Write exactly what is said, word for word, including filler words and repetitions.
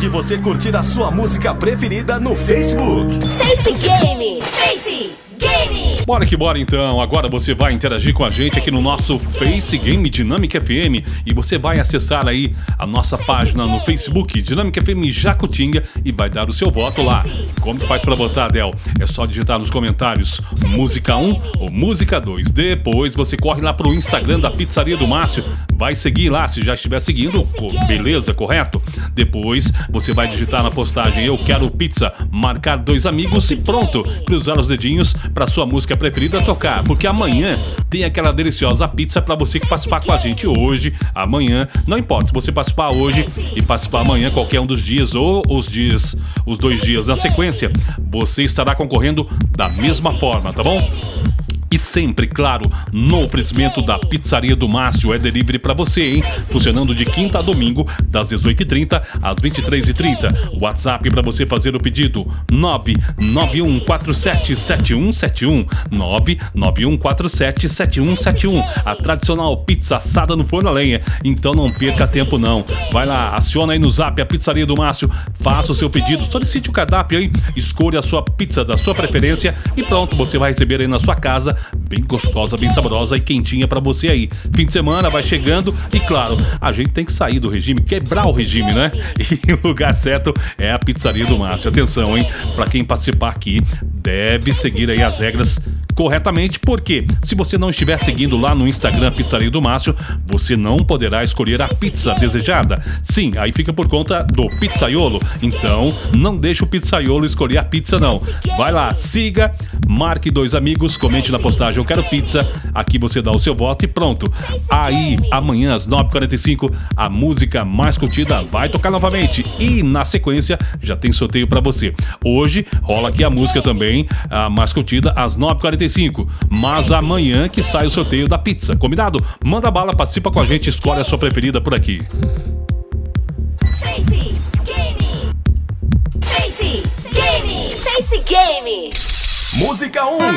de você curtir a sua música preferida no Facebook. Face Game. Face Game. Bora que bora então, agora você vai interagir com a gente aqui no nosso Face Game Dinâmica F M e você vai acessar aí a nossa página no Facebook, Dinâmica F M Jacutinga, e vai dar o seu voto lá. Como que faz pra votar, Adel? É só digitar nos comentários Música um ou Música dois. Depois você corre lá pro Instagram da Pizzaria do Márcio, vai seguir lá, se já estiver seguindo, beleza, correto? Depois você vai digitar na postagem Eu Quero Pizza, marcar dois amigos e pronto, cruzar os dedinhos pra sua música preferida tocar, porque amanhã tem aquela deliciosa pizza pra você que participar com a gente hoje, amanhã, não importa se você participar hoje e participar amanhã, qualquer um dos dias ou os dias, os dois dias na sequência, você estará concorrendo da mesma forma, tá bom? E sempre, claro, no oferecimento da Pizzaria do Márcio, é delivery pra você, hein? Funcionando de quinta a domingo, das dezoito e trinta às vinte e três e trinta. WhatsApp pra você fazer o pedido, nove nove um quatro sete sete um sete um, nove nove um quatro sete sete um sete um. A tradicional pizza assada no forno a lenha, então não perca tempo não. Vai lá, aciona aí no Zap a Pizzaria do Márcio, faça o seu pedido, solicite o cardápio aí, escolha a sua pizza da sua preferência e pronto, você vai receber aí na sua casa, bem gostosa, bem saborosa e quentinha pra você aí. Fim de semana vai chegando e claro, a gente tem que sair do regime, quebrar o regime, né? E o lugar certo é a Pizzaria do Márcio. Atenção, hein? Pra quem participar aqui, deve seguir aí as regras corretamente, porque se você não estiver seguindo lá no Instagram Pizzaria do Márcio, você não poderá escolher a pizza desejada. Sim, aí fica por conta do pizzaiolo. Então, não deixe o pizzaiolo escolher a pizza não. Vai lá, siga, marque dois amigos, comente na postagem Eu Quero Pizza, aqui você dá o seu voto e pronto. Aí, amanhã às nove e quarenta e cinco, a música mais curtida vai tocar novamente e na sequência já tem sorteio pra você. Hoje rola aqui a música também, a mais curtida às nove e quarenta e cinco, mas amanhã que sai o sorteio da pizza, combinado? Manda bala, participa com a gente, escolhe a sua preferida por aqui. Face Game. Face Game. Face Game. Música um.